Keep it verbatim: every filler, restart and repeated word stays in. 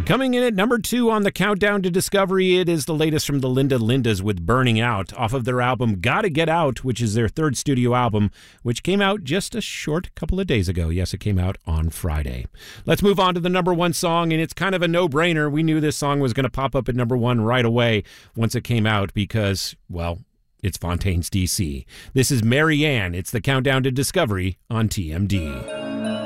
Coming in at number two on the countdown to discovery, it is the latest from the Linda Lindas with Burning Out, off of their album Gotta Get Out, which is their third studio album, which came out just a short couple of days ago. Yes, it came out on Friday. Let's move on to the number one song, and it's kind of a no-brainer. We knew this song was going to pop up at number one right away once it came out because, well, it's Fontaines D C. This is Mary Ann. It's the countdown to discovery on T M D.